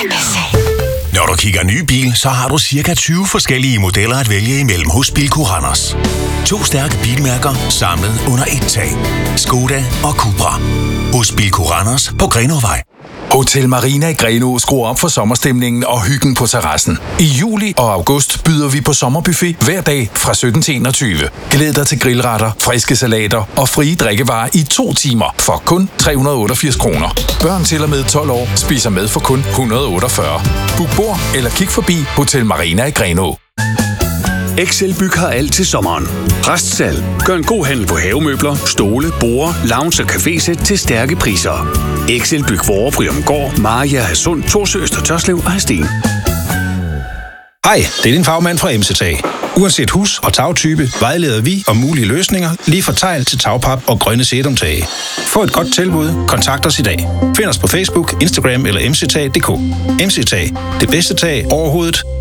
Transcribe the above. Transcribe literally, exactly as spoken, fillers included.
Når du kigger ny bil, så har du cirka tyve forskellige modeller at vælge imellem hos Bilco Randers. To stærke bilmærker samlet under et tag. Skoda og Cupra. Hos Bilco Randers på Grenåvej. Hotel Marina i Grenaa skruer op for sommerstemningen og hyggen på terrassen. I juli og august byder vi på sommerbuffet hver dag fra sytten til enogtyve. Glæd dig til grillretter, friske salater og frie drikkevarer i to timer for kun tre hundrede og otteogfirs kroner. Børn til og med tolv år spiser med for kun et hundrede og otteogfyrre. Book bord eller kig forbi Hotel Marina i Grenaa. Excelbyg har alt til sommeren. Restsalg. Gør en god handel på havemøbler, stole, borde, lounge og cafésæt til stærke priser. Excelbyg for Overbryumgård, Maria, Hadsund, Thorsø, Øster Tørslev og Hadsten. Hej, det er din fagmand fra M C T A. Uanset hus og tagtype, vejleder vi om mulige løsninger, lige fra tegl til tagpap og grønne sedumtage. Få et godt tilbud, kontakt os i dag. Find os på Facebook, Instagram eller m c t a punktum d k. M C T A, det bedste tag overhovedet